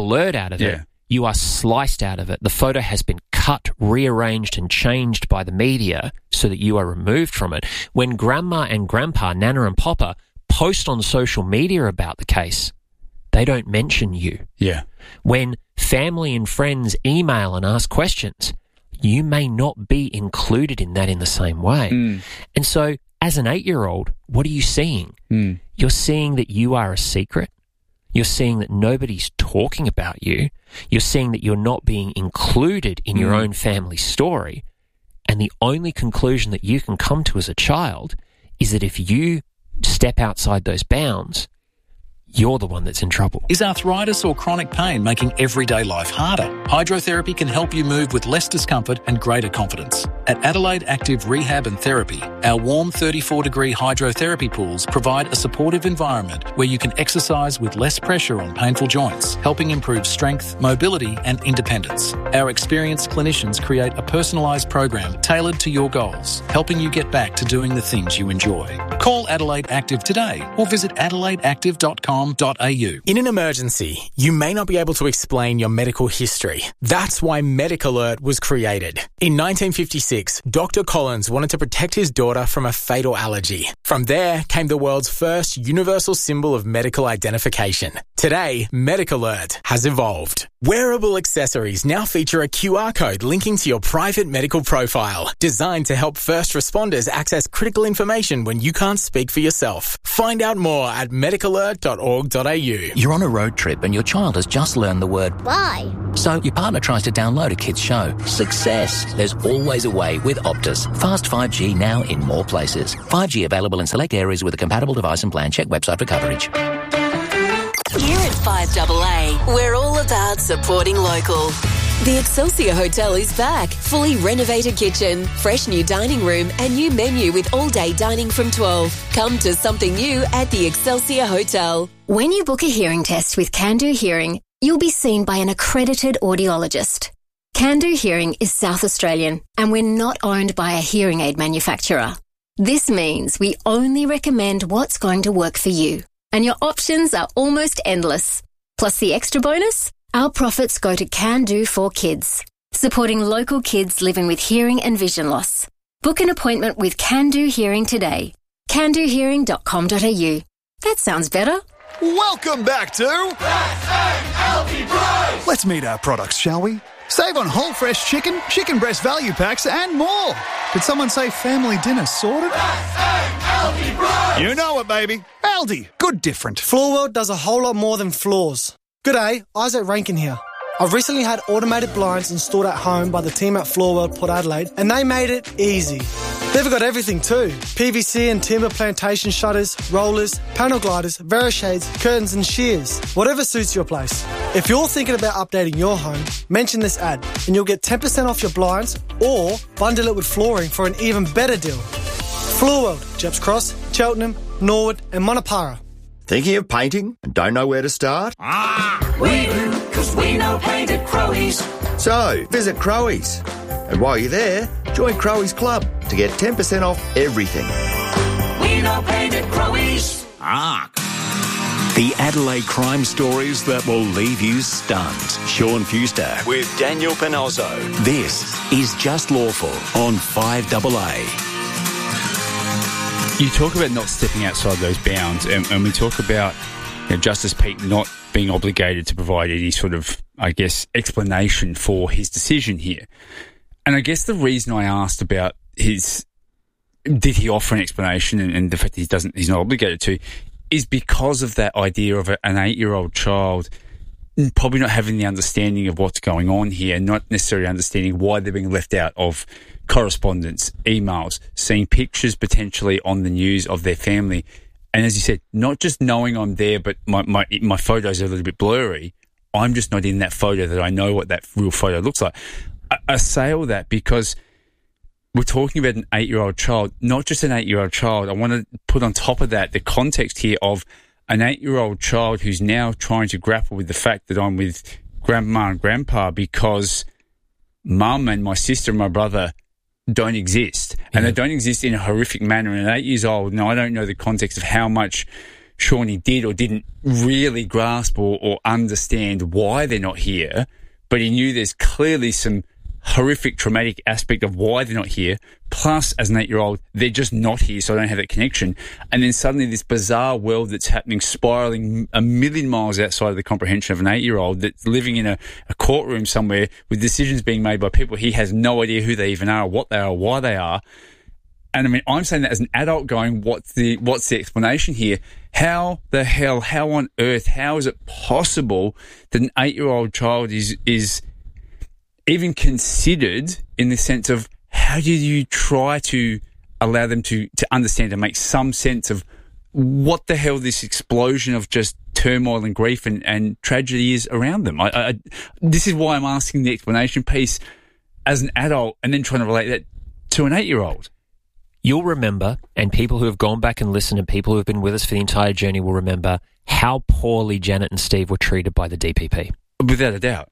blurred out of it. You are sliced out of it. The photo has been cut, rearranged and changed by the media so that you are removed from it. When grandma and grandpa, Nana and Papa, post on social media about the case, they don't mention you. Yeah. When family and friends email and ask questions, you may not be included in that in the same way. And so as an 8-year-old, what are you seeing? You're seeing that you are a secret. You're seeing that nobody's talking about you. You're seeing that you're not being included in your own family story. And the only conclusion that you can come to as a child is that if you step outside those bounds, you're the one that's in trouble. Is arthritis or chronic pain making everyday life harder? Hydrotherapy can help you move with less discomfort and greater confidence. At Adelaide Active Rehab and Therapy, our warm 34-degree hydrotherapy pools provide a supportive environment where you can exercise with less pressure on painful joints, helping improve strength, mobility and independence. Our experienced clinicians create a personalised program tailored to your goals, helping you get back to doing the things you enjoy. Call Adelaide Active today or visit adelaideactive.com. In an emergency, you may not be able to explain your medical history. That's why MedicAlert was created. In 1956, Dr. Collins wanted to protect his daughter from a fatal allergy. From there came the world's first universal symbol of medical identification. Today, MedicAlert has evolved. Wearable accessories now feature a QR code linking to your private medical profile, designed to help first responders access critical information when you can't speak for yourself. Find out more at medicalert.org.au. You're on a road trip and your child has just learned the word bye. So your partner tries to download a kid's show. Success! There's always a way with Optus. Fast 5G now in more places. 5G available in select areas with a compatible device and plan. Check website for coverage. Here at 5AA, we're all about supporting local. The Excelsior Hotel is back. Fully renovated kitchen, fresh new dining room and new menu with all-day dining from 12. Come to something new at the Excelsior Hotel. When you book a hearing test with Can-Do Hearing, you'll be seen by an accredited audiologist. Can-Do Hearing is South Australian and we're not owned by a hearing aid manufacturer. This means we only recommend what's going to work for you. And your options are almost endless. Plus the extra bonus? Our profits go to Can-Do for Kids, supporting local kids living with hearing and vision loss. Book an appointment with Can-Do Hearing today. candohearing.com.au. That sounds better. Welcome back to S-A-L-P Price! Let's meet our products, shall we? Save on whole fresh chicken, chicken breast value packs and more. Did someone say family dinner sorted? S-A-L-P Price! You know it, baby. Aldi. Good different. Floorworld does a whole lot more than floors. G'day, Isaac Rankin here. I've recently had automated blinds installed at home by the team at Floorworld Port Adelaide, and they made it easy. They've got everything too. PVC and timber plantation shutters, rollers, panel gliders, Verishades, curtains and shears. Whatever suits your place. If you're thinking about updating your home, mention this ad and you'll get 10% off your blinds or bundle it with flooring for an even better deal. Floorworld, Jeps Cross, Cheltenham, Norwood and Monopara. Thinking of painting and don't know where to start? We do, because we know paint at Crowies. So, visit Crowies. And while you're there, join Crowies Club to get 10% off everything. We know paint at Crowies. The Adelaide crime stories that will leave you stunned. Sean Fuster with Daniel Panozzo. This is Just Lawful on 5AA. You talk about not stepping outside those bounds, and we talk about Justice Peake not being obligated to provide any sort of, I guess, explanation for his decision here. And I guess the reason I asked about did he offer an explanation and the fact that he's not obligated to, is because of that idea of an 8-year-old child probably not having the understanding of what's going on here, not necessarily understanding why they're being left out of correspondence, emails, seeing pictures potentially on the news of their family. And as you said, not just knowing I'm there, but my photos are a little bit blurry. I'm just not in that photo that I know what that real photo looks like. I say all that because we're talking about an 8-year-old child, not just an 8-year-old child. I want to put on top of that the context here of an 8-year-old child who's now trying to grapple with the fact that I'm with grandma and grandpa because mum and my sister and my brother don't exist. And they don't exist in a horrific manner. And at 8 years old, now I don't know the context of how much Shawnee did or didn't really grasp or understand why they're not here, but he knew there's clearly some horrific traumatic aspect of why they're not here, plus as an 8-year-old they're just not here, so I don't have that connection. And then suddenly this bizarre world that's happening, spiraling a million miles outside of the comprehension of an 8-year-old that's living in a courtroom somewhere with decisions being made by people he has no idea who they even are, what they are, why they are. And I mean, I'm saying that as an adult going, what's the explanation here? How the hell, how on earth, how is it possible that an 8-year-old child is even considered in the sense of how do you try to allow them to understand and make some sense of what the hell this explosion of just turmoil and grief and tragedy is around them? This is why I'm asking the explanation piece as an adult and then trying to relate that to an 8-year-old. You'll remember, and people who have gone back and listened and people who have been with us for the entire journey will remember how poorly Janet and Steve were treated by the DPP. Without a doubt.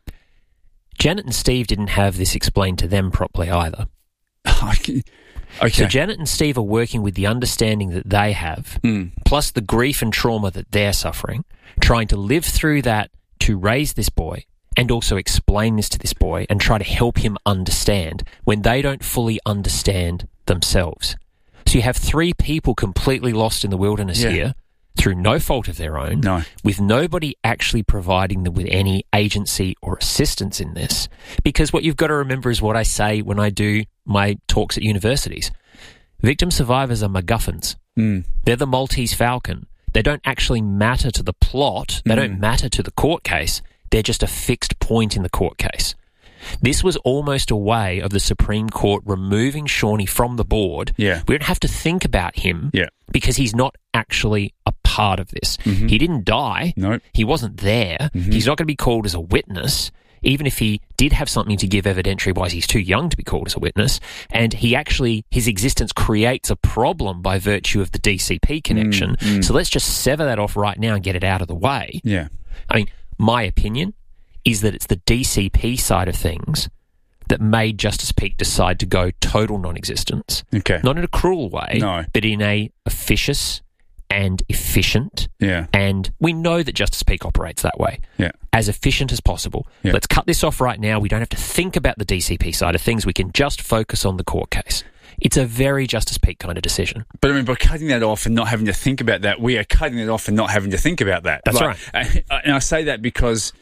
Janet and Steve didn't have this explained to them properly either. Okay. So Janet and Steve are working with the understanding that they have, plus the grief and trauma that they're suffering, trying to live through that to raise this boy and also explain this to this boy and try to help him understand when they don't fully understand themselves. So you have 3 people completely lost in the wilderness here through no fault of their own, with nobody actually providing them with any agency or assistance in this. Because what you've got to remember is what I say when I do my talks at universities. Victim survivors are MacGuffins. They're the Maltese Falcon. They don't actually matter to the plot. They don't matter to the court case. They're just a fixed point in the court case. This was almost a way of the Supreme Court removing Shawnee from the board. We don't have to think about him because he's not actually a part of this. He didn't die. He wasn't there. He's not going to be called as a witness. Even if he did have something to give evidentiary-wise, he's too young to be called as a witness. And his existence creates a problem by virtue of the DCP connection. So let's just sever that off right now and get it out of the way. I mean, my opinion is that it's the DCP side of things that made Justice Peake decide to go total non-existence. Not in a cruel way, but in a officious and efficient. And we know that Justice Peake operates that way. As efficient as possible. Let's cut this off right now. We don't have to think about the DCP side of things. We can just focus on the court case. It's a very Justice Peake kind of decision. But I mean, by cutting that off and not having to think about that, we are cutting it off and not having to think about that. That's right. And I say that because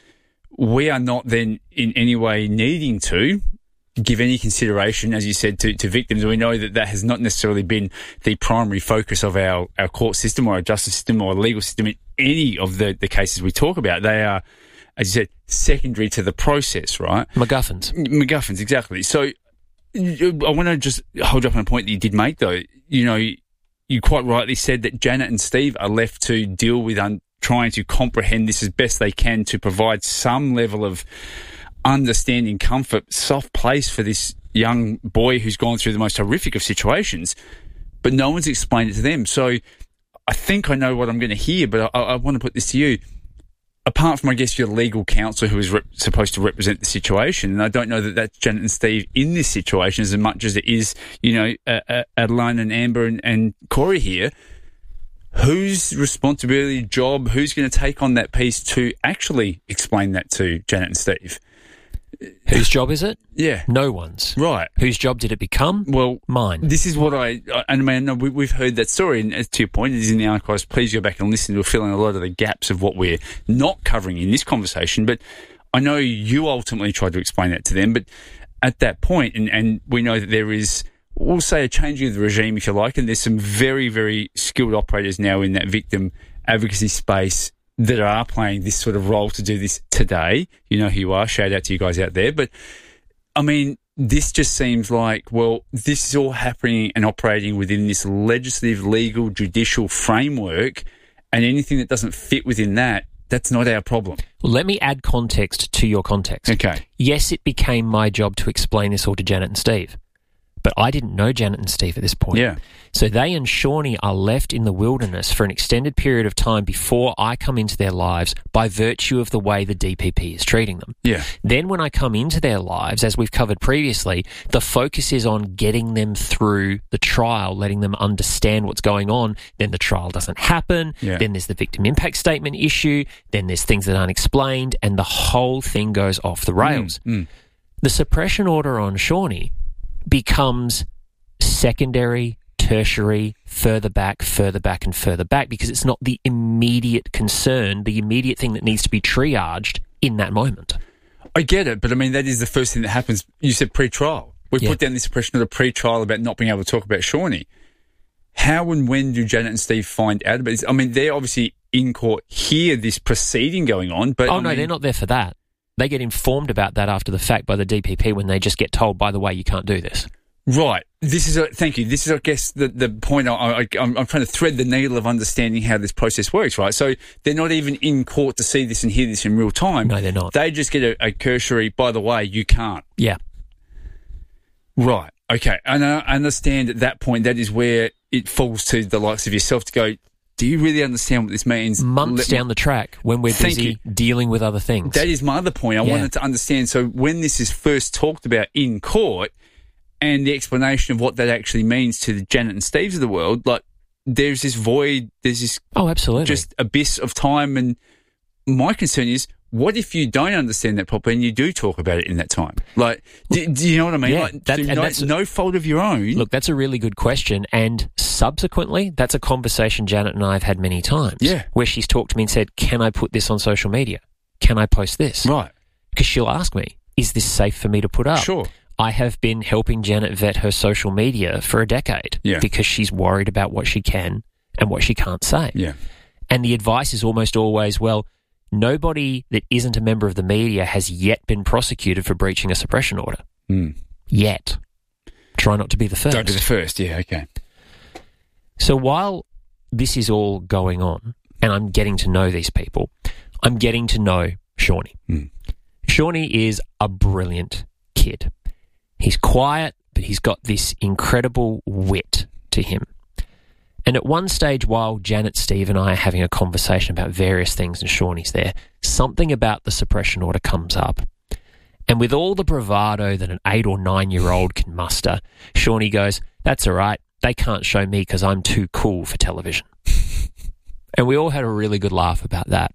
we are not then in any way needing to give any consideration, as you said, to victims. We know that has not necessarily been the primary focus of our court system or our justice system or legal system in any of the cases we talk about. They are, as you said, secondary to the process, right? MacGuffins, exactly. So I want to just hold up on a point that you did make, though. You know, you quite rightly said that Janet and Steve are left to deal with trying to comprehend this as best they can to provide some level of understanding, comfort, soft place for this young boy who's gone through the most horrific of situations, but no one's explained it to them. So I think I know what I'm going to hear, but I want to put this to you. Apart from, I guess, your legal counsel who is supposed to represent the situation, and I don't know that that's Janet and Steve in this situation as much as it is, you know, Adeline and Amber and Corey here. Whose responsibility, job, who's going to take on that piece to actually explain that to Janet and Steve? Whose job is it? Yeah. No one's. Right. Whose job did it become? Well, mine. This is what we've heard that story, and to your point, it is in the archives. Please go back and listen to fill in a lot of the gaps of what we're not covering in this conversation. But I know you ultimately tried to explain that to them, but at that point, and we know that there is, we'll say, a changing of the regime, if you like, and there's some very, very skilled operators now in that victim advocacy space that are playing this sort of role to do this today. You know who you are. Shout out to you guys out there. But, I mean, this just seems like, well, this is all happening and operating within this legislative, legal, judicial framework, and anything that doesn't fit within that, that's not our problem. Let me add context to your context. Okay. Yes, it became my job to explain this all to Janet and Steve. But I didn't know Janet and Steve at this point. Yeah. So they and Shawnee are left in the wilderness for an extended period of time before I come into their lives by virtue of the way the DPP is treating them. Yeah. Then when I come into their lives, as we've covered previously, the focus is on getting them through the trial, letting them understand what's going on. Then the trial doesn't happen. Yeah. Then there's the victim impact statement issue. Then there's things that aren't explained, and the whole thing goes off the rails. The suppression order on Shawnee becomes secondary, tertiary, further back, and further back, because it's not the immediate concern, the immediate thing that needs to be triaged in that moment. I get it, but I mean, that is the first thing that happens. You said pre-trial. We put down this suppression of the pre-trial about not being able to talk about Shawnee. How and when do Janet and Steve find out about this? I mean, they're obviously in court, hear this proceeding going on, but... Oh, no, they're not there for that. They get informed about that after the fact by the DPP when they just get told, by the way, you can't do this. Right. Thank you. This is, I guess, the point. I'm trying to thread the needle of understanding how this process works, right? So they're not even in court to see this and hear this in real time. No, they're not. They just get a cursory, by the way, you can't. Yeah. Right. Okay. And I understand at that point that is where it falls to the likes of yourself to go, do you really understand what this means? Months down the track when we're busy dealing with other things. That is my other point. I wanted to understand. So when this is first talked about in court and the explanation of what that actually means to the Janet and Steves of the world, like there's this void, there's this absolutely just abyss of time. And my concern is, what if you don't understand that properly and you do talk about it in that time? Like, do you know what I mean? Yeah, like, that's no fault of your own. Look, that's a really good question. And subsequently, that's a conversation Janet and I have had many times. Yeah. Where she's talked to me and said, can I put this on social media? Can I post this? Right. Because she'll ask me, is this safe for me to put up? Sure. I have been helping Janet vet her social media for a decade because she's worried about what she can and what she can't say. Yeah. And the advice is almost always, well, nobody that isn't a member of the media has yet been prosecuted for breaching a suppression order. Yet. Try not to be the first. Don't be the first, yeah, okay. So while this is all going on and I'm getting to know these people, I'm getting to know Shawnee. Shawnee is a brilliant kid. He's quiet, but he's got this incredible wit to him. And at one stage, while Janet, Steve and I are having a conversation about various things and Shawnee's there, something about the suppression order comes up. And with all the bravado that an 8 or 9-year-old can muster, Shawnee goes, that's all right, they can't show me because I'm too cool for television. And we all had a really good laugh about that.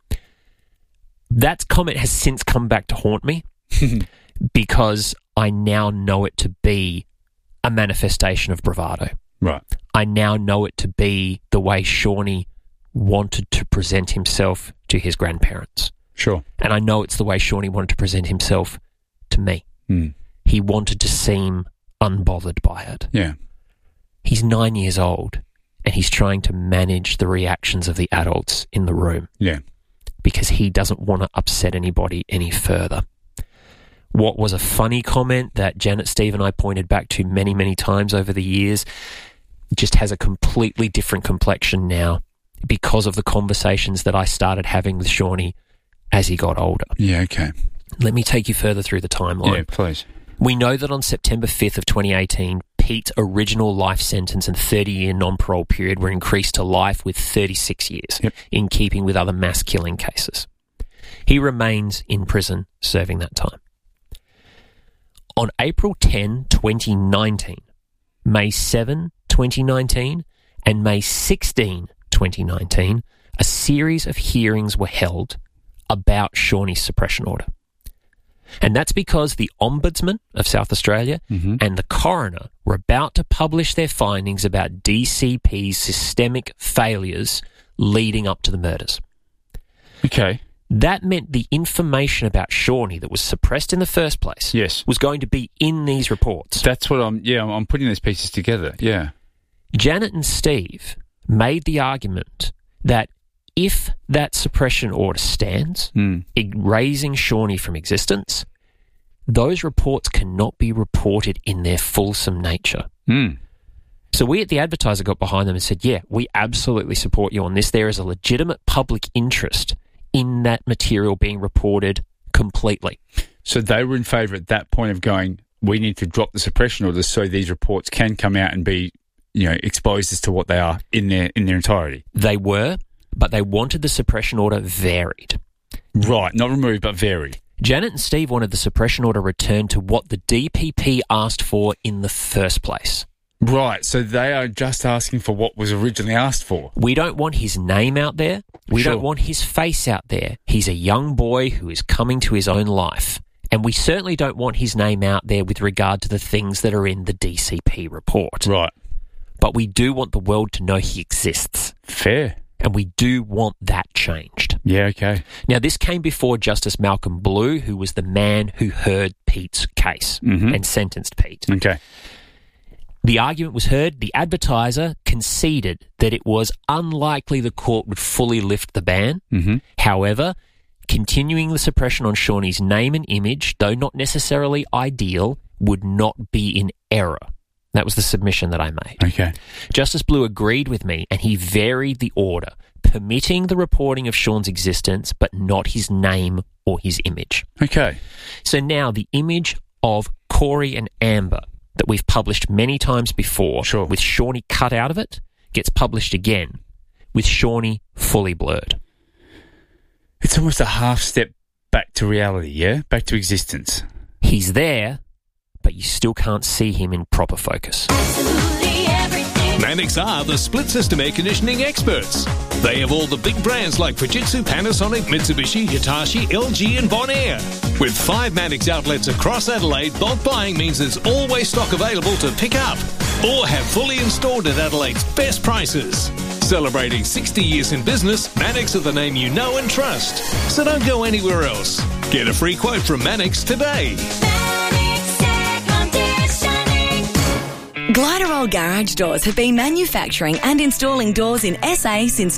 That comment has since come back to haunt me because I now know it to be a manifestation of bravado. Right. I now know it to be the way Shawnee wanted to present himself to his grandparents. Sure. And I know it's the way Shawnee wanted to present himself to me. He wanted to seem unbothered by it. Yeah. He's 9 years old and he's trying to manage the reactions of the adults in the room. Yeah. Because he doesn't want to upset anybody any further. What was a funny comment that Janet, Steve and I pointed back to many, many times over the years just has a completely different complexion now because of the conversations that I started having with Shawnee as he got older. Yeah, okay. Let me take you further through the timeline. Yeah, please. We know that on September 5th of 2018, Pete's original life sentence and 30-year non-parole period were increased to life with 36 years, in keeping with other mass killing cases. He remains in prison serving that time. On April 10, 2019, May 7, 2019, and May 16, 2019, a series of hearings were held about Shawnee's suppression order. And that's because the Ombudsman of South Australia and the coroner were about to publish their findings about DCP's systemic failures leading up to the murders. Okay. That meant the information about Shawnee that was suppressed in the first place was going to be in these reports. That's what I'm putting these pieces together, yeah. Janet and Steve made the argument that if that suppression order stands, erasing Shawnee from existence, those reports cannot be reported in their fulsome nature. So we at The Advertiser got behind them and said, yeah, we absolutely support you on this. There is a legitimate public interest in that material being reported completely. So they were in favour at that point of going, we need to drop the suppression orders so these reports can come out and be, exposed as to what they are in their entirety. They were, but they wanted the suppression order varied. Right, not removed, but varied. Janet and Steve wanted the suppression order returned to what the DPP asked for in the first place. Right, so they are just asking for what was originally asked for. We don't want his name out there. We don't want his face out there. He's a young boy who is coming to his own life. And we certainly don't want his name out there with regard to the things that are in the DCP report. Right. But we do want the world to know he exists. Fair. And we do want that changed. Yeah, okay. Now, this came before Justice Malcolm Blue, who was the man who heard Pete's case and sentenced Pete. Okay. The argument was heard. The advertiser conceded that it was unlikely the court would fully lift the ban. However, continuing the suppression on Shawnee's name and image, though not necessarily ideal, would not be in error. That was the submission that I made. Okay. Justice Blue agreed with me, and he varied the order, permitting the reporting of Sean's existence, but not his name or his image. Okay. So now the image of Corey and Amber that we've published many times before, with Shawnee cut out of it, gets published again, with Shawnee fully blurred. It's almost a half step back to reality, yeah? Back to existence. He's there, but you still can't see him in proper focus. Mannix are the split system air conditioning experts. They have all the big brands like Fujitsu, Panasonic, Mitsubishi, Hitachi, LG and Bonaire. With 5 Mannix outlets across Adelaide, bulk buying means there's always stock available to pick up or have fully installed at Adelaide's best prices. Celebrating 60 years in business, Mannix are the name you know and trust. So don't go anywhere else. Get a free quote from Mannix today. Gliderol Garage Doors have been manufacturing and installing doors in SA since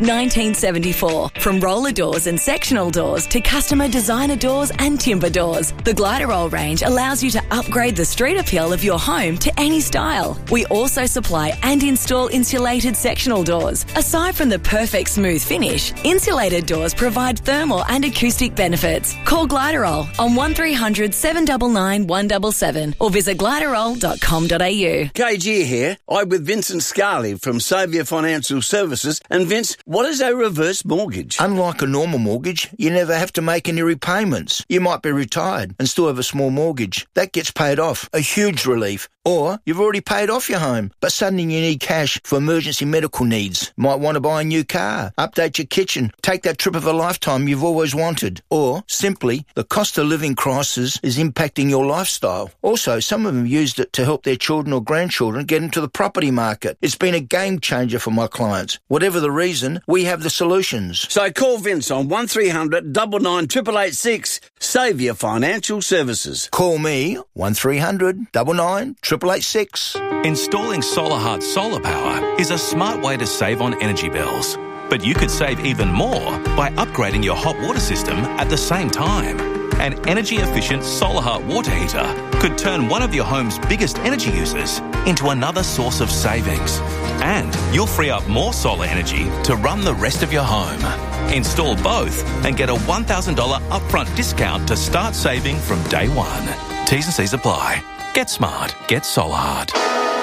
1974. From roller doors and sectional doors to customer designer doors and timber doors, the Gliderol range allows you to upgrade the street appeal of your home to any style. We also supply and install insulated sectional doors. Aside from the perfect smooth finish, insulated doors provide thermal and acoustic benefits. Call Gliderol on 1300 799 177 or visit gliderol.com.au. KG here. I'm with Vincent Scarley from Saviour Financial Services. And Vince, what is a reverse mortgage? Unlike a normal mortgage, you never have to make any repayments. You might be retired and still have a small mortgage. That gets paid off. A huge relief. Or you've already paid off your home, but suddenly you need cash for emergency medical needs. Might want to buy a new car, update your kitchen, take that trip of a lifetime you've always wanted. Or simply, the cost of living crisis is impacting your lifestyle. Also, some of them used it to help their children or grandchildren get into the property market. It's been a game changer for my clients. Whatever the reason, we have the solutions. So call Vince on 1300 99 886. Saviour Financial Services. Call me 1300 99 886. Installing SolarHeart solar power is a smart way to save on energy bills. But you could save even more by upgrading your hot water system at the same time. An energy-efficient SolarHeart water heater could turn one of your home's biggest energy users into another source of savings. And you'll free up more solar energy to run the rest of your home. Install both and get a $1,000 upfront discount to start saving from day one. T's and C's apply. Get smart. Get SolarHeart.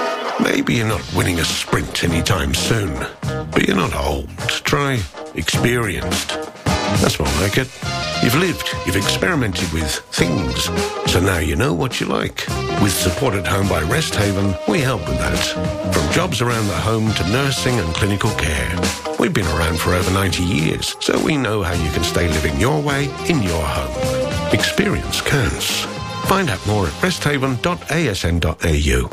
Maybe you're not winning a sprint anytime soon, but you're not old. Try experienced. That's more like it. You've lived, you've experimented with things, so now you know what you like. With Support at Home by Rest Haven, we help with that. From jobs around the home to nursing and clinical care. We've been around for over 90 years, so we know how you can stay living your way in your home. Experience counts. Find out more at resthaven.asn.au.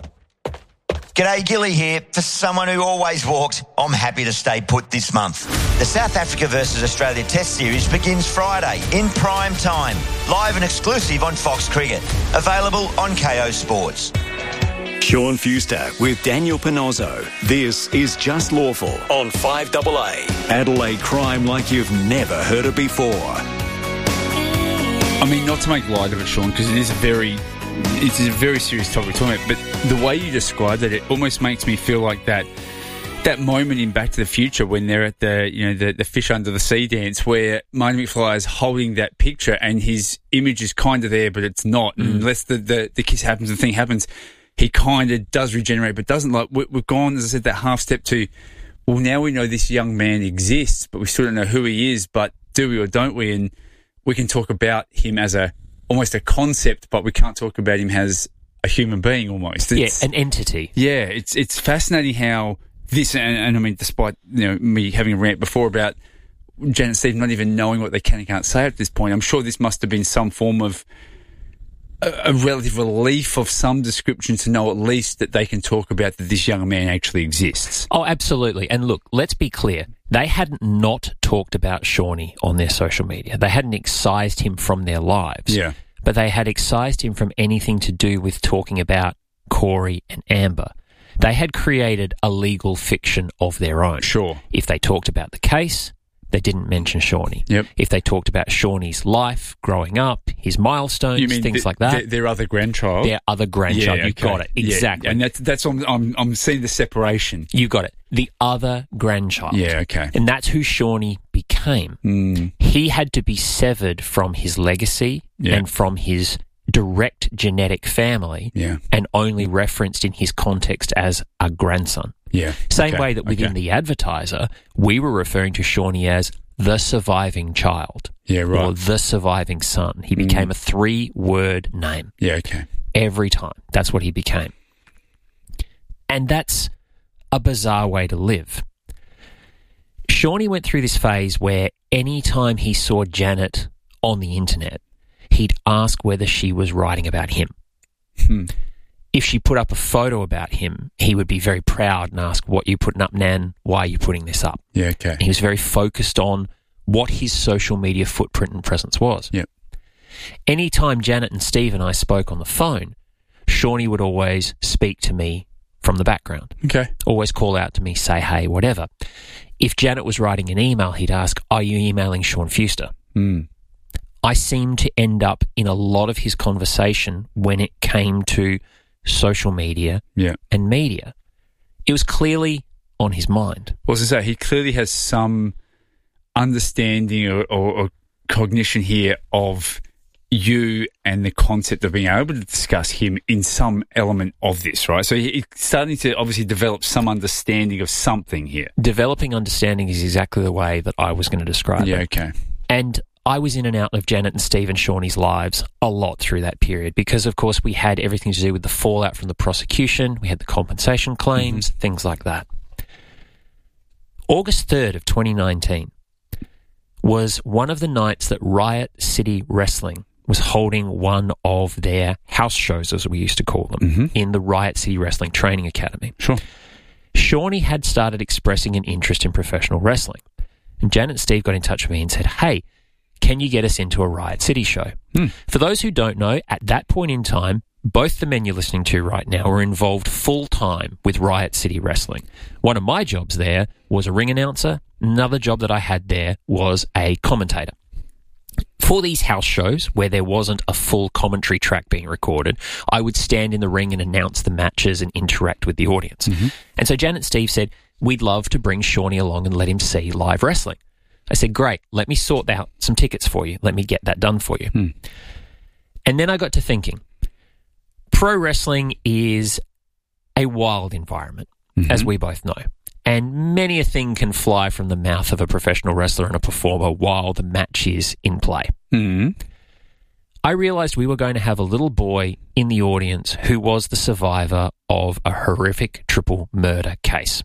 G'day, Gilly here. For someone who always walks, I'm happy to stay put this month. The South Africa versus Australia Test Series begins Friday in prime time. Live and exclusive on Fox Cricket. Available on KO Sports. Sean Fuster with Daniel Panozzo. This is Just Lawful on 5AA. Adelaide crime like you've never heard it before. I mean, not to make light of it, Sean, because it is a very serious topic we're talking about, but the way you described it, it almost makes me feel like that that moment in Back to the Future when they're at the fish under the sea dance where Marty McFly is holding that picture and his image is kind of there, but it's not. And unless the kiss happens, the thing happens, he kind of does regenerate, but doesn't. Like we've gone, as I said, that half step to, well, now we know this young man exists, but we still don't know who he is. But do we or don't we? And we can talk about him as almost a concept, but we can't talk about him as a human being almost. It's, an entity. Yeah, it's fascinating how this, and I mean, despite me having a rant before about Janet and Steve not even knowing what they can and can't say at this point, I'm sure this must have been some form of a relative relief of some description to know at least that they can talk about that this young man actually exists. Oh, absolutely. And look, let's be clear. They hadn't not talked about Shawnee on their social media. They hadn't excised him from their lives. Yeah. But they had excised him from anything to do with talking about Corey and Amber. They had created a legal fiction of their own. Sure. If they talked about the case, they didn't mention Shawnee. Yep. If they talked about Shawnee's life, growing up, his milestones, things like that. Their other grandchild? Their other grandchild. Yeah, You got it. Exactly. Yeah. And that's I'm seeing the separation. You got it. The other grandchild. Yeah, okay. And that's who Shawnee became. He had to be severed from his legacy and from his direct genetic family and only referenced in his context as a grandson. Yeah. Same way that within The Advertiser, we were referring to Shawnee as the surviving child. Yeah, right. Or the surviving son. He became a 3-word name. Yeah, okay. Every time. That's what he became. And that's a bizarre way to live. Shawnee went through this phase where any time he saw Janet on the internet, he'd ask whether she was writing about him. If she put up a photo about him, he would be very proud and ask, "What you putting up, Nan? Why are you putting this up?" Yeah, okay. He was very focused on what his social media footprint and presence was. Yep. Anytime Janet and Steve and I spoke on the phone, Shawnee would always speak to me from the background. Okay. Always call out to me, say hey, whatever. If Janet was writing an email, he'd ask, "Are you emailing Sean Fuster?" I seemed to end up in a lot of his conversation when it came to social media and media. It was clearly on his mind. Well, as I say, he clearly has some understanding or cognition here of you and the concept of being able to discuss him in some element of this, right? So he's starting to obviously develop some understanding of something here. Developing understanding is exactly the way that I was going to describe it. Yeah, okay. And I was in and out of Janet and Steve and Shawnee's lives a lot through that period because, of course, we had everything to do with the fallout from the prosecution. We had the compensation claims, things like that. August 3rd of 2019 was one of the nights that Riot City Wrestling was holding one of their house shows, as we used to call them, in the Riot City Wrestling Training Academy. Sure. Shawnee had started expressing an interest in professional wrestling. And Janet and Steve got in touch with me and said, "Hey, can you get us into a Riot City show?" For those who don't know, at that point in time, both the men you're listening to right now were involved full-time with Riot City Wrestling. One of my jobs there was a ring announcer. Another job that I had there was a commentator. For these house shows, where there wasn't a full commentary track being recorded, I would stand in the ring and announce the matches and interact with the audience. And so Janet and Steve said, "We'd love to bring Shawnee along and let him see live wrestling." I said, "Great, let me sort out some tickets for you. Let me get that done for you." And then I got to thinking, pro wrestling is a wild environment, as we both know. And many a thing can fly from the mouth of a professional wrestler and a performer while the match is in play. I realised we were going to have a little boy in the audience who was the survivor of a horrific triple murder case.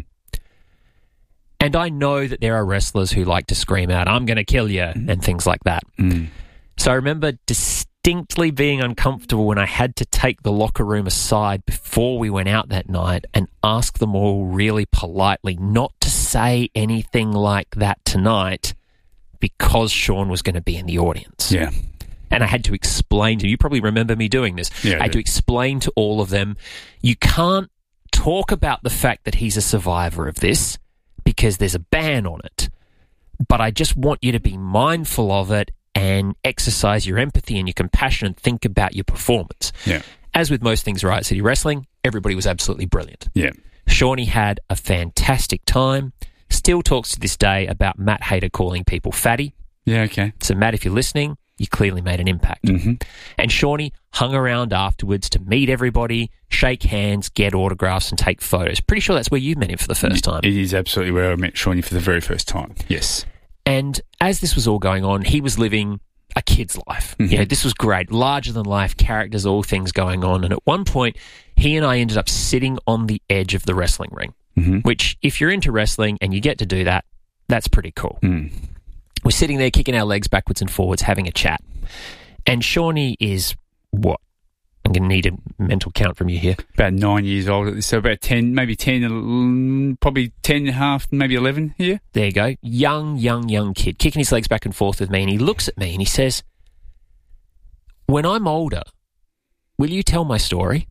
And I know that there are wrestlers who like to scream out, "I'm going to kill you," and things like that. So I remember distinctly being uncomfortable when I had to take the locker room aside before we went out that night and ask them all really politely not to say anything like that tonight because Sean was going to be in the audience. Yeah. And I had to explain to you probably remember me doing this. Yeah, I had to explain to all of them, you can't talk about the fact that he's a survivor of this because there's a ban on it. But I just want you to be mindful of it and exercise your empathy and your compassion and think about your performance. Yeah. As with most things Riot City Wrestling, everybody was absolutely brilliant. Yeah. Shawnee had a fantastic time. Still talks to this day about Matt Hayter calling people fatty. Yeah, okay. So, Matt, if you're listening, you clearly made an impact. Mm-hmm. And Shawnee hung around afterwards to meet everybody, shake hands, get autographs and take photos. Pretty sure that's where you met him for the first time. It is absolutely where I met Shawnee for the very first time. Yes. And as this was all going on, he was living a kid's life. Mm-hmm. You know, this was great. Larger than life characters, all things going on. And at one point, he and I ended up sitting on the edge of the wrestling ring, which if you're into wrestling and you get to do that, that's pretty cool. We're sitting there kicking our legs backwards and forwards, having a chat. And Shawnee is what? I'm going to need a mental count from you here. About 9 years old. So about 10, maybe 10, probably 10 and a half, maybe 11 here. There you go. Young kid, kicking his legs back and forth with me. And he looks at me and he says, when I'm older, will you tell my story?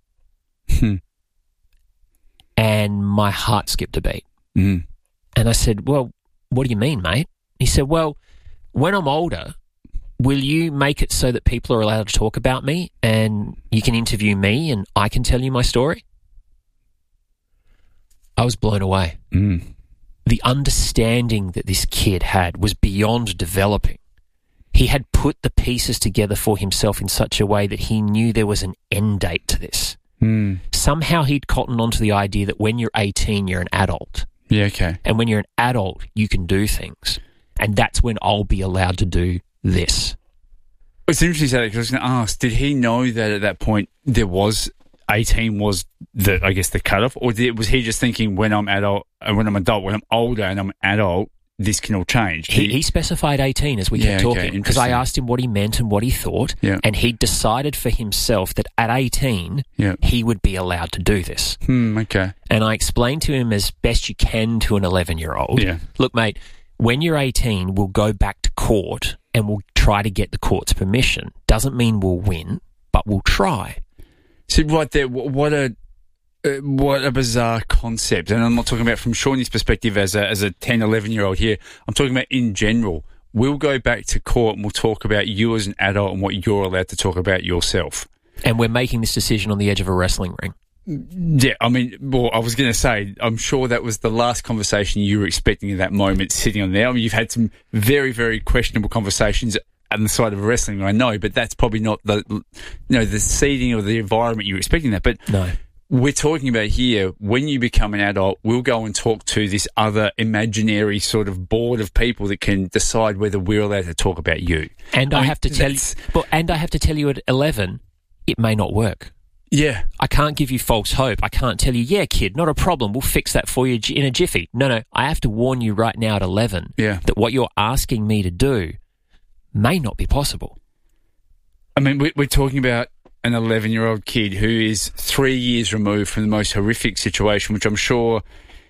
And my heart skipped a beat. And I said, well, what do you mean, mate? He said, well, when I'm older, will you make it so that people are allowed to talk about me and you can interview me and I can tell you my story? I was blown away. The understanding that this kid had was beyond developing. He had put the pieces together for himself in such a way that he knew there was an end date to this. Somehow he'd cottoned onto the idea that when you're 18, you're an adult. Yeah, okay. And when you're an adult, you can do things. And that's when I'll be allowed to do this. It's interesting because I was going to ask, did he know that at that point there was 18 was the, I guess, the cutoff, or was he just thinking when I'm adult, when I'm older and I'm adult, this can all change? He specified 18 as we kept talking because I asked him what he meant and what he thought, and he decided for himself that at 18 he would be allowed to do this. Okay. And I explained to him as best you can to an 11-year-old, look, mate, when you're 18, we'll go back to court and we'll try to get the court's permission. Doesn't mean we'll win, but we'll try. So right there, what a bizarre concept. And I'm not talking about from Shawnee's perspective as a 10, 11-year-old here. I'm talking about in general. We'll go back to court and we'll talk about you as an adult and what you're allowed to talk about yourself. And we're making this decision on the edge of a wrestling ring. Yeah, I mean, well, I was going to say, I'm sure that was the last conversation you were expecting at that moment sitting on there. I mean, you've had some very, very questionable conversations on the side of wrestling, I know, but that's probably not the seeding or the environment you were expecting that. But no. We're talking about here, when you become an adult, we'll go and talk to this other imaginary sort of board of people that can decide whether we're allowed to talk about you. And I have to tell you at 11, it may not work. Yeah. I can't give you false hope. I can't tell you, yeah, kid, not a problem. We'll fix that for you in a jiffy. No. I have to warn you right now at 11 that what you're asking me to do may not be possible. I mean, we're talking about an 11-year-old kid who is 3 years removed from the most horrific situation, which I'm sure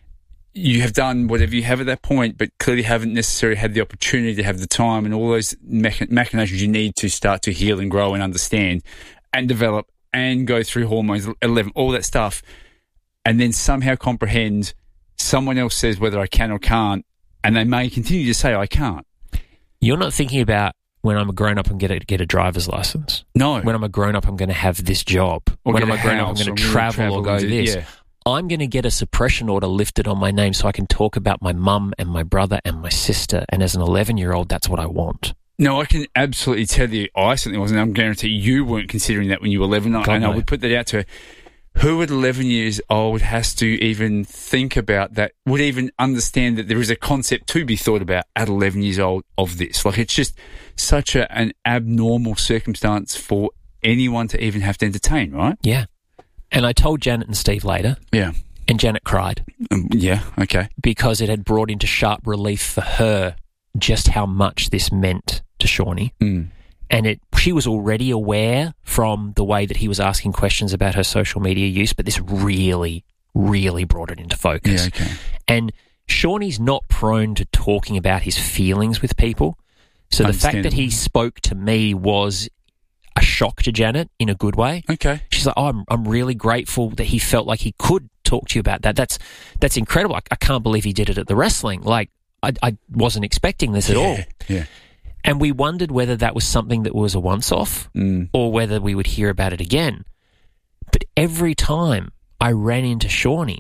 you have done whatever you have at that point, but clearly haven't necessarily had the opportunity to have the time and all those machinations you need to start to heal and grow and understand and develop and go through hormones, 11, all that stuff, and then somehow comprehend someone else says whether I can or can't, and they may continue to say I can't. You're not thinking about when I'm a grown-up and get a driver's license. No. When I'm a grown-up, I'm going to have this job. Or when I'm a grown-up, I'm going to travel or go this. Yeah. I'm going to get a suppression order lifted on my name so I can talk about my mum and my brother and my sister, and as an 11-year-old, that's what I want. No, I can absolutely tell you, I certainly wasn't. I'm guarantee you weren't considering that when you were 11. And I would put that out to her. Who at 11 years old has to even think about that, would even understand that there is a concept to be thought about at 11 years old of this? Like, it's just such an abnormal circumstance for anyone to even have to entertain, right? Yeah. And I told Janet and Steve later. Yeah. And Janet cried. Yeah, okay. Because it had brought into sharp relief for her just how much this meant to Shawnee. And she was already aware from the way that he was asking questions about her social media use, but this really, really brought it into focus. Yeah, okay. And Shawnee's not prone to talking about his feelings with people. So the fact that he spoke to me was a shock to Janet in a good way. Okay. She's like, oh, I'm really grateful that he felt like he could talk to you about that. That's incredible. I can't believe he did it at the wrestling. Like, I wasn't expecting this at all. Yeah. And we wondered whether that was something that was a once-off or whether we would hear about it again. But every time I ran into Shawnee,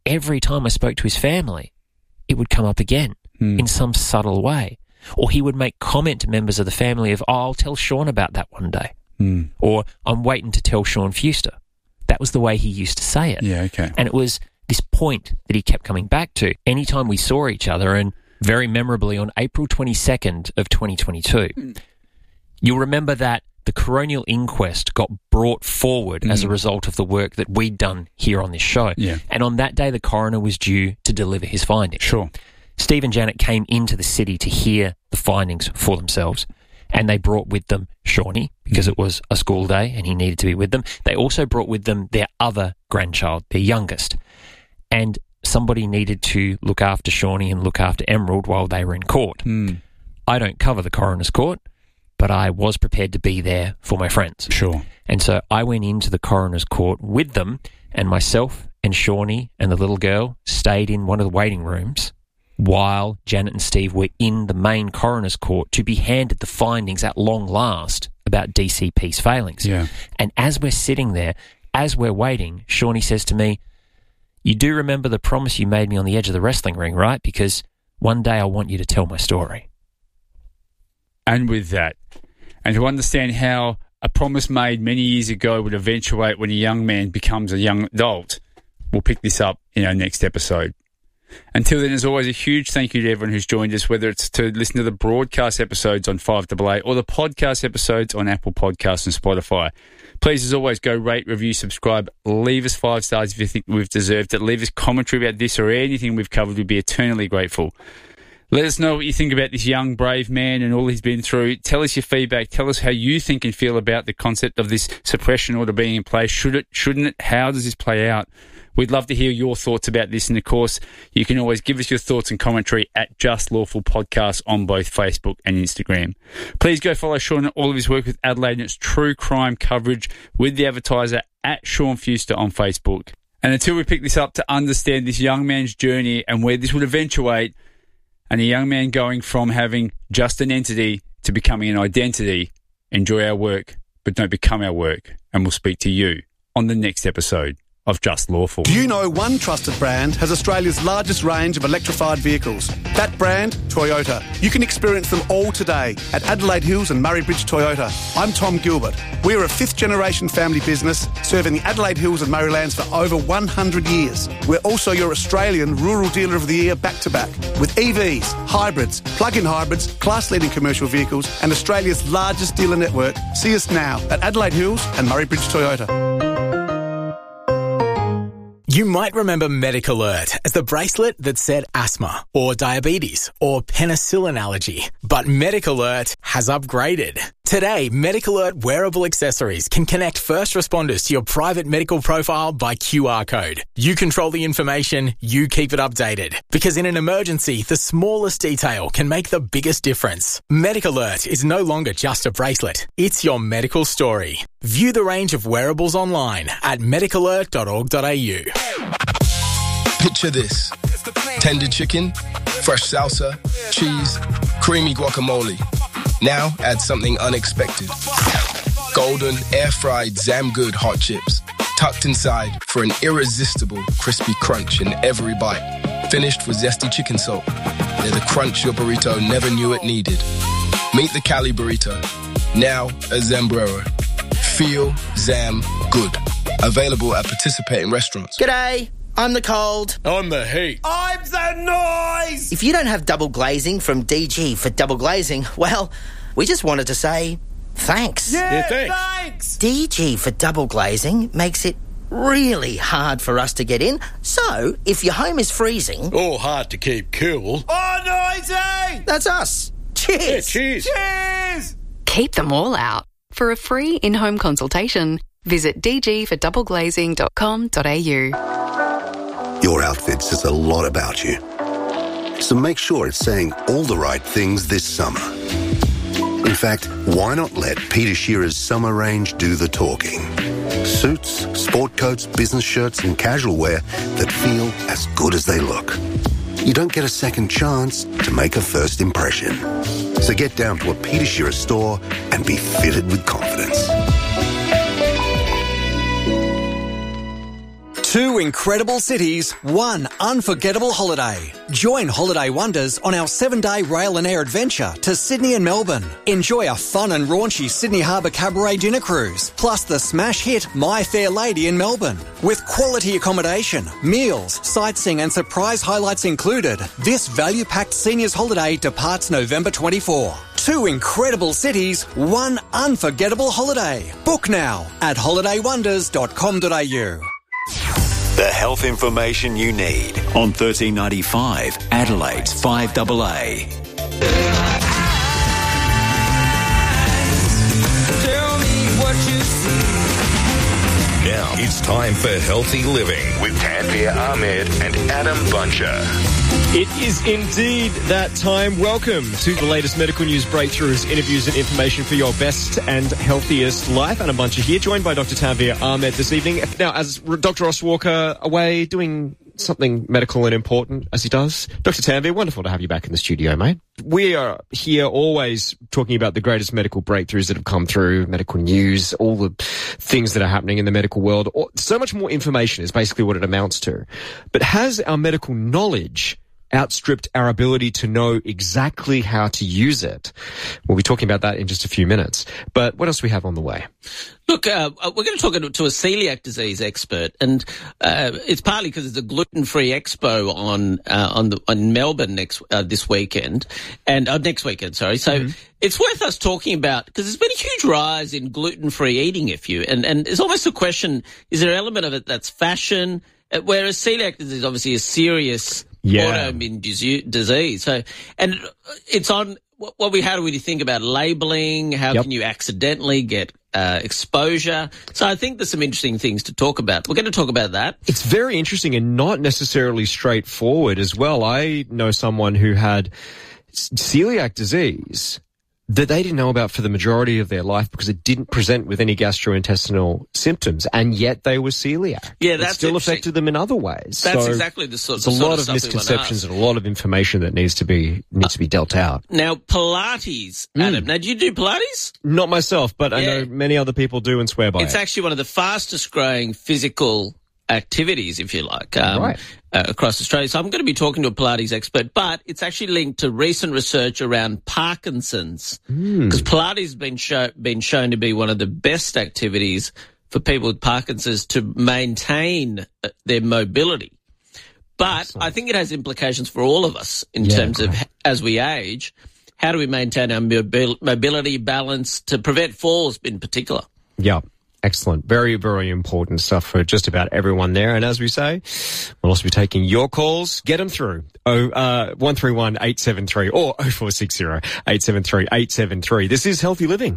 every time I spoke to his family, it would come up again in some subtle way. Or he would make comment to members of the family of, I'll tell Sean about that one day. Or I'm waiting to tell Sean Fuster. That was the way he used to say it. Yeah, okay. And it was this point that he kept coming back to anytime we saw each other, and very memorably on April 22nd of 2022. You'll remember that the coronial inquest got brought forward as a result of the work that we'd done here on this show. Yeah. And on that day, the coroner was due to deliver his findings. Sure. Steve and Janet came into the city to hear the findings for themselves, and they brought with them Shawnee because it was a school day and he needed to be with them. They also brought with them their other grandchild, their youngest, and somebody needed to look after Shawnee and look after Emerald while they were in court. I don't cover the coroner's court, but I was prepared to be there for my friends. Sure. And so I went into the coroner's court with them, and myself and Shawnee and the little girl stayed in one of the waiting rooms while Janet and Steve were in the main coroner's court to be handed the findings at long last about DCP's failings. Yeah. And as we're sitting there, as we're waiting, Shawnee says to me, you do remember the promise you made me on the edge of the wrestling ring, right? Because one day I want you to tell my story. And with that, and to understand how a promise made many years ago would eventuate when a young man becomes a young adult, we'll pick this up in our next episode. Until then, as always, a huge thank you to everyone who's joined us, whether it's to listen to the broadcast episodes on 5AA or the podcast episodes on Apple Podcasts and Spotify. Please, as always, go rate, review, subscribe, leave us 5 stars if you think we've deserved it, leave us commentary about this or anything we've covered. We'd be eternally grateful. Let us know what you think about this young, brave man and all he's been through. Tell us your feedback. Tell us how you think and feel about the concept of this suppression order being in place. Should it, shouldn't it? How does this play out? We'd love to hear your thoughts about this. And, of course, you can always give us your thoughts and commentary at Just Lawful Podcast on both Facebook and Instagram. Please go follow Sean and all of his work with Adelaide and its true crime coverage with the advertiser at Sean Fuster on Facebook. And until we pick this up to understand this young man's journey and where this would eventuate, and a young man going from having just an entity to becoming an identity, enjoy our work, but don't become our work. And we'll speak to you on the next episode of Just Lawful. Do you know one trusted brand has Australia's largest range of electrified vehicles? That brand, Toyota. You can experience them all today at Adelaide Hills and Murray Bridge Toyota. I'm Tom Gilbert. We're a 5th-generation family business serving the Adelaide Hills and Murraylands for over 100 years. We're also your Australian Rural Dealer of the Year back-to-back with EVs, hybrids, plug-in hybrids, class-leading commercial vehicles and Australia's largest dealer network. See us now at Adelaide Hills and Murray Bridge Toyota. You might remember MedicAlert as the bracelet that said asthma or diabetes or penicillin allergy. But MedicAlert has upgraded. Today, MedicAlert wearable accessories can connect first responders to your private medical profile by QR code. You control the information, you keep it updated. Because in an emergency, the smallest detail can make the biggest difference. MedicAlert is no longer just a bracelet. It's your medical story. View the range of wearables online at medicalert.org.au. Picture this. Tender chicken, fresh salsa, cheese, creamy guacamole. Now add something unexpected. Golden, air-fried Zamgood hot chips, tucked inside for an irresistible crispy crunch in every bite. Finished with zesty chicken salt. They're the crunch your burrito never knew it needed. Meet the Cali Burrito, now a Zambrero. Feel Zam Good. Available at participating restaurants. G'day, I'm the cold. I'm the heat. I'm the noise. If you don't have double glazing from DG for double glazing, well, we just wanted to say thanks. Yeah, thanks. DG for double glazing makes it really hard for us to get in. So, if your home is freezing... Or hard to keep cool. Oh, noisy! That's us. Cheers. Yeah, cheers. Cheers. Keep them all out. For a free in-home consultation, visit dgfordoubleglazing.com.au. Your outfit says a lot about you. So make sure it's saying all the right things this summer. In fact, why not let Peter Shearer's summer range do the talking? Suits, sport coats, business shirts and casual wear that feel as good as they look. You don't get a second chance to make a first impression. So get down to a Peter Shearer store and be fitted with confidence. 2 incredible cities, 1 unforgettable holiday. Join Holiday Wonders on our 7-day rail and air adventure to Sydney and Melbourne. Enjoy a fun and raunchy Sydney Harbour Cabaret dinner cruise, plus the smash hit My Fair Lady in Melbourne. With quality accommodation, meals, sightseeing and surprise highlights included, this value-packed seniors holiday departs November 24. 2 incredible cities, 1 unforgettable holiday. Book now at holidaywonders.com.au. The health information you need on 1395 Adelaide's 5AA. Tell me what you see. Now it's time for Healthy Living with Tanvir Ahmed and Adam Buncher. It is indeed that time. Welcome to the latest medical news breakthroughs, interviews and information for your best and healthiest life. And a bunch of here, joined by Dr. Tanvir Ahmed this evening. Now, as Dr. Ross Walker away doing something medical and important, as he does. Dr. Tanvir, wonderful to have you back in the studio, mate. We are here always talking about the greatest medical breakthroughs that have come through, medical news, all the things that are happening in the medical world. So much more information is basically what it amounts to. But has our medical knowledge outstripped our ability to know exactly how to use it? We'll be talking about that in just a few minutes. But what else do we have on the way? Look, we're going to talk to a celiac disease expert, and it's partly because it's a gluten-free expo on Melbourne this weekend, and next weekend, sorry. So it's worth us talking about, because there's been a huge rise in gluten-free eating, and it's almost a question: is there an element of it that's fashion? Whereas celiac disease is obviously a serious autoimmune disease. So, and it's on how do we think about labeling? How can you accidentally get exposure? So I think there's some interesting things to talk about. We're going to talk about that. It's very interesting and not necessarily straightforward as well. I know someone who had celiac disease that they didn't know about for the majority of their life because it didn't present with any gastrointestinal symptoms, and yet they were celiac. Yeah, that's it still affected them in other ways. That's exactly the sort of stuff. There's a lot of misconceptions and a lot of information that needs to be dealt out. Now, Pilates, Adam. Now, do you do Pilates? Not myself, but I know many other people do and swear by it. It's actually one of the fastest growing physical activities, if you like, across Australia. So I'm going to be talking to a Pilates expert, but it's actually linked to recent research around Parkinson's, because Pilates has been shown to be one of the best activities for people with Parkinson's to maintain their mobility. But I think it has implications for all of us in terms of, as we age, how do we maintain our mobility balance to prevent falls in particular? Yeah. Excellent. Very, very important stuff for just about everyone there. And as we say, we'll also be taking your calls. Get them through. 131 873 or 0460 873 873. This is Healthy Living.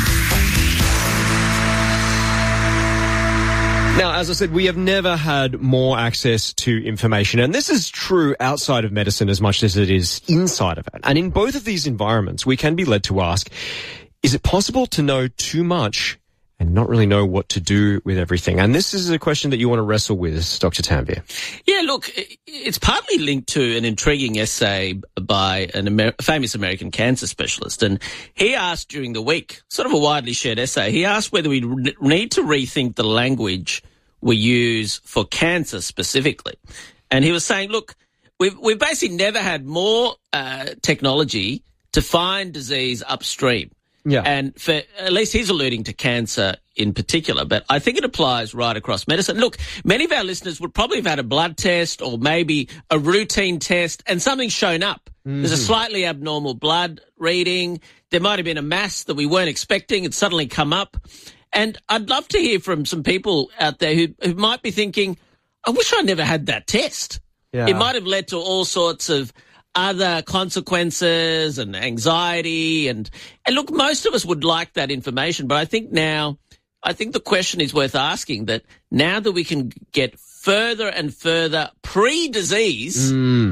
Now, as I said, we have never had more access to information, and this is true outside of medicine as much as it is inside of it. And in both of these environments, we can be led to ask, is it possible to know too much and not really know what to do with everything? And this is a question that you want to wrestle with, Dr. Tanvir. Yeah, look, it's partly linked to an intriguing essay by a famous American cancer specialist. And he asked during the week, sort of a widely shared essay, he asked whether we need to rethink the language we use for cancer specifically. And he was saying, look, we've basically never had more technology to find disease upstream. Yeah. And for, at least he's alluding to cancer in particular, but I think it applies right across medicine. Look, many of our listeners would probably have had a blood test or maybe a routine test and something's shown up. There's a slightly abnormal blood reading. There might have been a mass that we weren't expecting. It's suddenly come up. And I'd love to hear from some people out there who might be thinking, I wish I never had that test. Yeah. It might have led to all sorts of other consequences and anxiety. And look, most of us would like that information, but I think the question is worth asking, that now that we can get further and further pre-disease,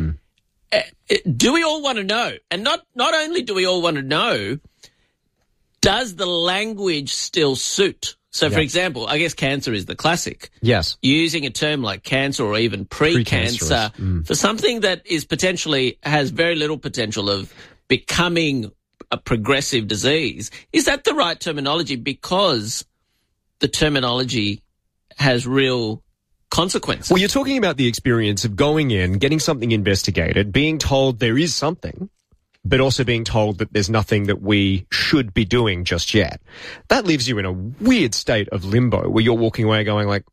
do we all want to know? And not only do we all want to know, does the language still suit? So, for example, I guess cancer is the classic. Yes. Using a term like cancer or even pre-cancer for something that is potentially has very little potential of becoming a progressive disease. Is that the right terminology? Because the terminology has real consequences. Well, you're talking about the experience of going in, getting something investigated, being told there is something, but also being told that there's nothing that we should be doing just yet. That leaves you in a weird state of limbo where you're walking away going like,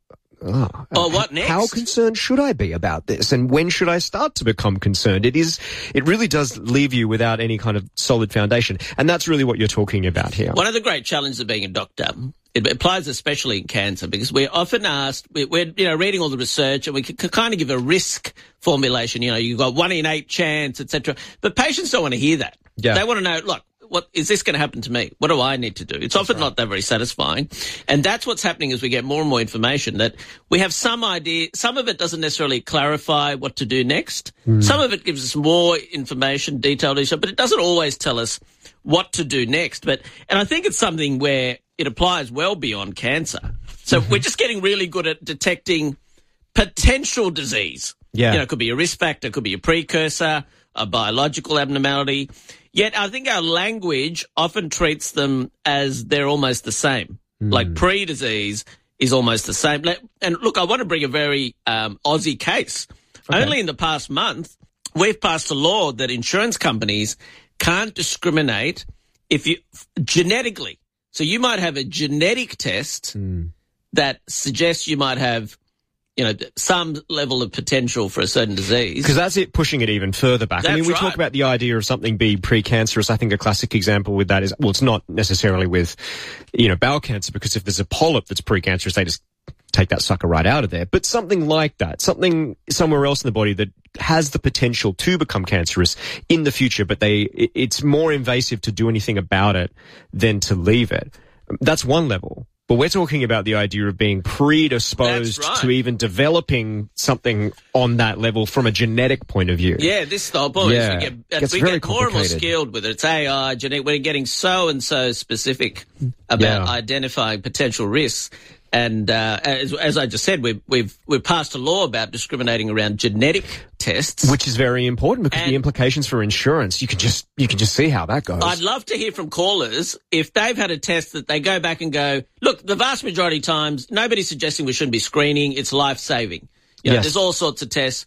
what next? How concerned should I be about this? And when should I start to become concerned? It really does leave you without any kind of solid foundation. And that's really what you're talking about here. One of the great challenges of being a doctor, it applies especially in cancer, because we're often asked, we're reading all the research and we can kind of give a risk formulation. You've got 1 in 8 chance, etc. But patients don't want to hear that. Yeah. They want to know, look, what is this going to happen to me? What do I need to do? It's often not that very satisfying. And that's what's happening as we get more and more information, that we have some idea. Some of it doesn't necessarily clarify what to do next. Some of it gives us more information, detailed information, but it doesn't always tell us what to do next. And I think it's something where it applies well beyond cancer. So we're just getting really good at detecting potential disease. Yeah. It could be a risk factor, it could be a precursor, a biological abnormality. Yet I think our language often treats them as they're almost the same. Like pre-disease is almost the same. And look, I want to bring a very Aussie case. Okay. Only in the past month, we've passed a law that insurance companies can't discriminate if you genetically. So you might have a genetic test that suggests you might have some level of potential for a certain disease. Because that's it, pushing it even further back. That's we right. talk about the idea of something being precancerous. I think a classic example with that is, well, it's not necessarily with, bowel cancer, because if there's a polyp that's precancerous, they just take that sucker right out of there. But something like that, something somewhere else in the body that has the potential to become cancerous in the future, but it's more invasive to do anything about it than to leave it. That's one level. But we're talking about the idea of being predisposed to even developing something on that level from a genetic point of view. Yeah, this is the whole point. Yeah. We get more and more skilled with it. It's AI, genetic. We're getting so and so specific about identifying potential risks. And as I just said, we've passed a law about discriminating around genetic tests, which is very important because the implications for insurance, you can just see how that goes. I'd love to hear from callers if they've had a test that they go back and go, look, the vast majority of times nobody's suggesting we shouldn't be screening. It's life saving. There's all sorts of tests.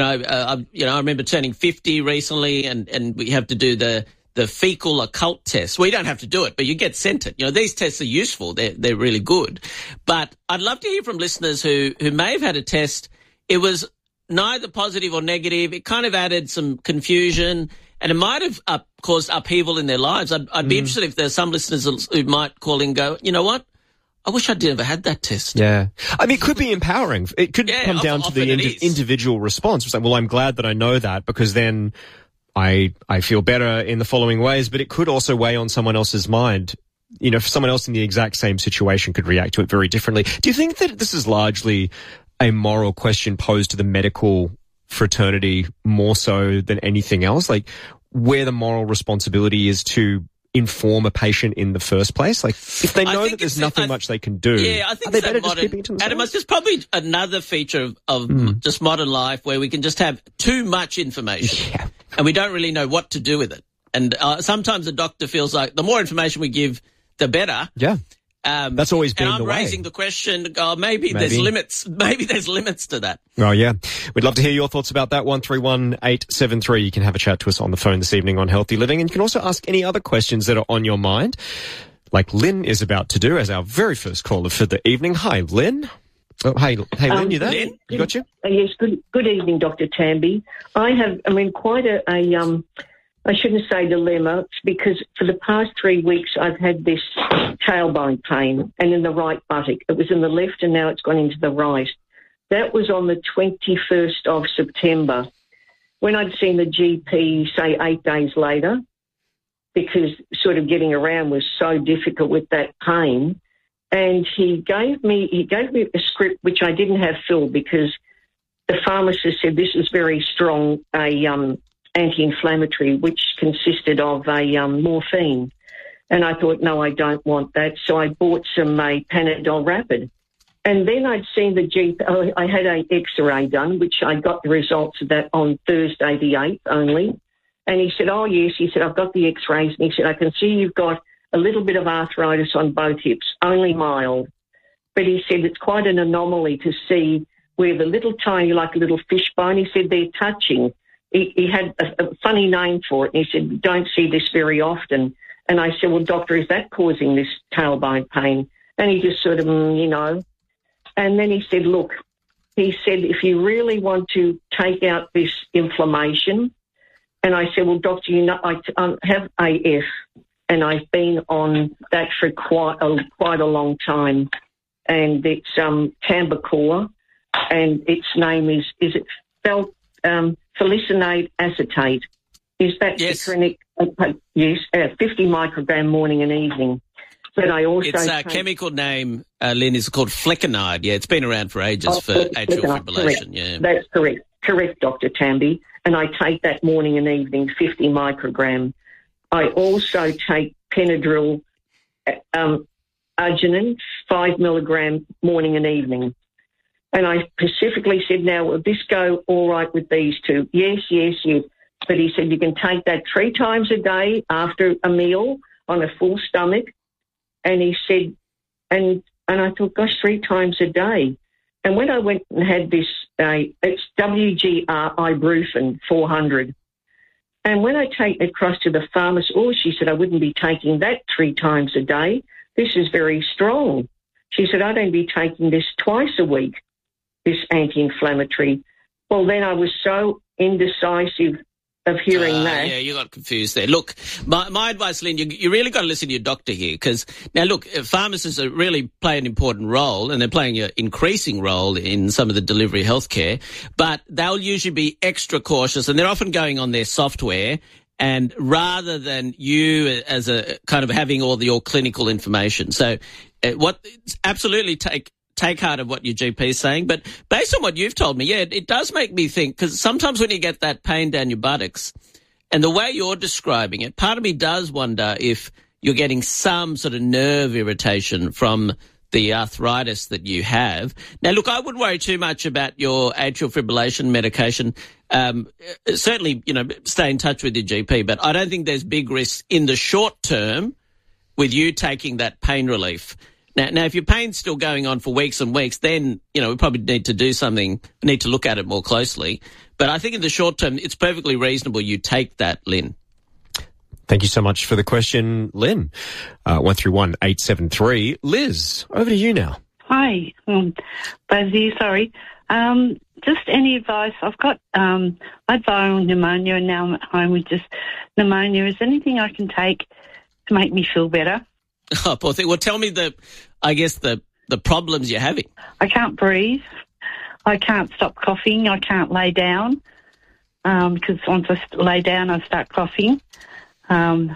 I remember turning 50 recently, and we have to do the fecal occult test. We don't have to do it, but you get sent it. These tests are useful. They're really good. But I'd love to hear from listeners who may have had a test. It was neither positive or negative. It kind of added some confusion, and it might have caused upheaval in their lives. I'd be interested if there's some listeners who might call in and go, you know what? I wish I'd never had that test. Yeah. It could be empowering. It could come down to the individual response. It's like, well, I'm glad that I know that, because then I feel better in the following ways, but it could also weigh on someone else's mind. If someone else in the exact same situation could react to it very differently. Do you think that this is largely a moral question posed to the medical fraternity more so than anything else? Like, where the moral responsibility is to inform a patient in the first place? Like, if they know that there's nothing much they can do, I think are they better just keeping it to themselves? Adam, it's probably another feature of just modern life where we can just have too much information and we don't really know what to do with it. And sometimes the doctor feels like the more information we give, the better. Yeah. That's always been the way. And I'm raising the question, maybe there's limits. Maybe there's limits to that. Oh, yeah. We'd love to hear your thoughts about that. 131873. You can have a chat to us on the phone this evening on Healthy Living. And you can also ask any other questions that are on your mind, like Lynn is about to do as our very first caller for the evening. Hi, Lynn. Oh, hey, Lynn, you there? Lynn? You got you? Yes, good evening, Dr. Tamby. Quite I shouldn't say dilemma, because for the past 3 weeks I've had this tailbone pain, and in the right buttock. It was in the left and now it's gone into the right. That was on the 21st of September. When I'd seen the GP, say 8 days later, because sort of getting around was so difficult with that pain, and he gave me a script which I didn't have filled because the pharmacist said this is very strong, anti-inflammatory, which consisted of morphine. And I thought, no, I don't want that. So I bought some Panadol Rapid. And then I'd seen the GP. I had an X-ray done, which I got the results of that on Thursday the 8th only. And he said, oh, yes. He said, I've got the X-rays. And he said, I can see you've got a little bit of arthritis on both hips, only mild. But he said it's quite an anomaly to see where the little tiny, like a little fish bone, he said they're touching. He had a funny name for it. And he said, you don't see this very often. And I said, well, doctor, is that causing this tailbone pain? And he just sort of, And then he said, look, he said, if you really want to take out this inflammation, and I said, well, doctor, you know, I have AF, and I've been on that for quite a long time, and it's Tambacor, and its name is it felicinate acetate? Is that citrinic? Yes, 50 microgram morning and evening. But I also its chemical name, Lynn, is called flecainide. Yeah, it's been around for ages for atrial fibrillation. Correct. Yeah, that's correct. Correct, Dr. Tamby. And I take that morning and evening, 50 microgram. I also take Benadryl, arginine, 5 milligram morning and evening. And I specifically said, now, will this go all right with these two? Yes. But he said, you can take that 3 times a day after a meal on a full stomach. And he said, and I thought, gosh, 3 times a day. And when I went and had this, it's WGR ibuprofen 400. And when I take it across to the pharmacist, she said, I wouldn't be taking that 3 times a day. This is very strong. She said, I'd only be taking this twice a week, this anti-inflammatory. Well, then I was so indecisive of hearing that. Yeah, you got confused there. Look, my advice, Lynn, you really got to listen to your doctor here, because now, look, pharmacists really play an important role, and they're playing an increasing role in some of the delivery healthcare, but they'll usually be extra cautious, and they're often going on their software, and rather than you as a kind of having all your clinical information. So absolutely take heart of what your GP is saying. But based on what you've told me, it does make me think, because sometimes when you get that pain down your buttocks, and the way you're describing it, part of me does wonder if you're getting some sort of nerve irritation from the arthritis that you have. Now, look, I wouldn't worry too much about your atrial fibrillation medication. Certainly, stay in touch with your GP, but I don't think there's big risks in the short term with you taking that pain relief. Now, if your pain's still going on for weeks and weeks, then, we probably need to do something, need to look at it more closely. But I think in the short term, it's perfectly reasonable you take that, Lynn. Thank you so much for the question, Lynn. 131873. Liz, over to you now. Hi, Buzzy, sorry. Just any advice? I've got I had viral pneumonia, and now I'm at home with just pneumonia. Is there anything I can take to make me feel better? Oh, poor thing. Well, tell me the problems you're having. I can't breathe. I can't stop coughing. I can't lay down because once I lay down, I start coughing. And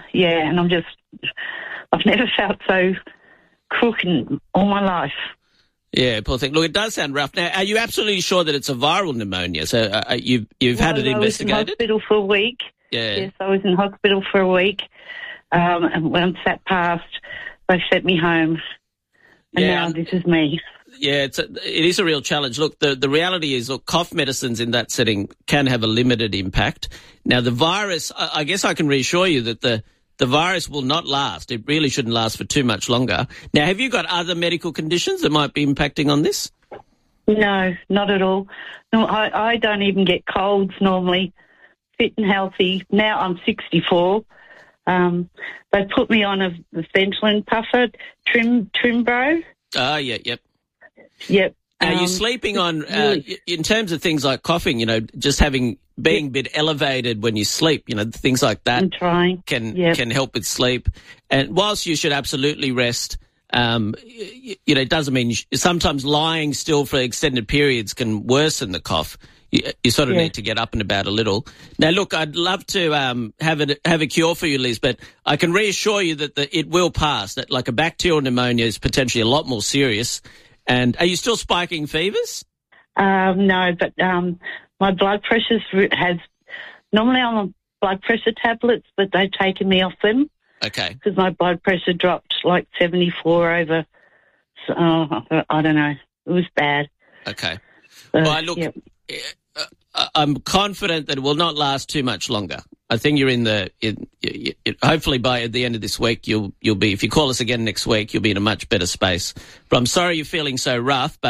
I've never felt so crook in all my life. Yeah, poor thing. Look, it does sound rough. Now, are you absolutely sure that it's a viral pneumonia? So you've had it investigated? I was in hospital for a week. Yeah. Yes, I was in hospital for a week. And once that passed, they sent me home. And now this is me. Yeah, it is a real challenge. Look, the reality is, cough medicines in that setting can have a limited impact. Now, the virus, I guess I can reassure you that the virus will not last. It really shouldn't last for too much longer. Now, have you got other medical conditions that might be impacting on this? No, not at all. No, I don't even get colds normally. Fit and healthy. Now I'm 64. They put me on a Ventolin puffer, Trimbro. Yep. Yep. Are you sleeping on, in terms of things like coughing, just being a bit elevated when you sleep, things like that I'm trying. Can help with sleep. And whilst you should absolutely rest, it doesn't mean sometimes lying still for extended periods can worsen the cough. You sort of need to get up and about a little. Now, look, I'd love to have a cure for you, Liz, but I can reassure you that it will pass. That like a bacterial pneumonia is potentially a lot more serious. And are you still spiking fevers? No, but my blood pressure normally I'm on blood pressure tablets, but they've taken me off them. Okay. Because my blood pressure dropped like 74 over. I don't know. It was bad. Okay. Well, look. Yep. I'm confident that it will not last too much longer. I think you're hopefully by the end of this week, you'll be, if you call us again next week, you'll be in a much better space. But I'm sorry you're feeling so rough, but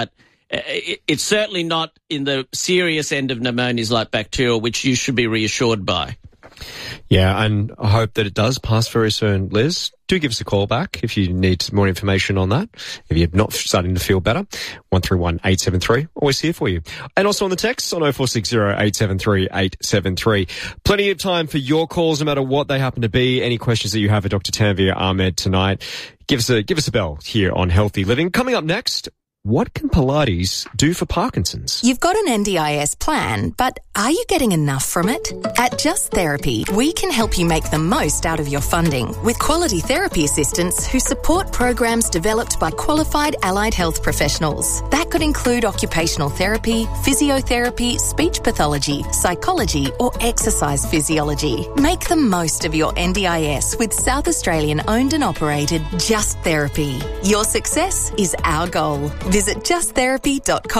it's certainly not in the serious end of pneumonias like bacterial, which you should be reassured by. Yeah, and I hope that it does pass very soon, Liz. Do give us a call back if you need more information on that. If you're not starting to feel better, 131 873, always here for you. And also on the text on 0460 873 873. Plenty of time for your calls, no matter what they happen to be. Any questions that you have for Dr. Tanveer Ahmed tonight, give us a bell here on Healthy Living. Coming up next, what can Pilates do for Parkinson's? You've got an NDIS plan, but are you getting enough from it? At Just Therapy, we can help you make the most out of your funding with quality therapy assistants who support programs developed by qualified allied health professionals. That could include occupational therapy, physiotherapy, speech pathology, psychology, or exercise physiology. Make the most of your NDIS with South Australian owned and operated Just Therapy. Your success is our goal. Visit justtherapy.com.